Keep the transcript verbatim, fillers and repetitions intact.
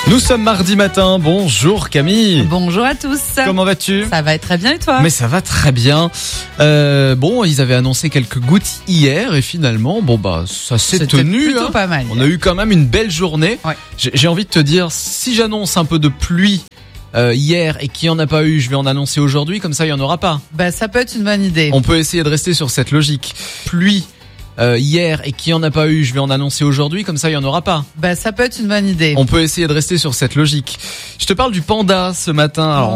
Nous sommes mardi matin, bonjour Camille. Bonjour à tous. Comment vas-tu ? Ça va très bien et toi ? Mais ça va très bien. Euh, bon, ils avaient annoncé quelques gouttes hier et finalement, bon bah ça s'est C'était tenu. plutôt Hein. pas mal. On a eu quand même une belle journée. Ouais. J'ai, j'ai envie de te dire, si j'annonce un peu de pluie euh, hier et qu'il n'y en a pas eu, je vais en annoncer aujourd'hui, comme ça il n'y en aura pas. Bah ça peut être une bonne idée. On peut essayer de rester sur cette logique. Pluie euh, hier et qu'il n'y en a pas eu, je vais en annoncer aujourd'hui, comme ça il n'y en aura pas. Bah ça peut être une bonne idée. On peut essayer de rester sur cette logique. Je te parle du panda ce matin. Alors,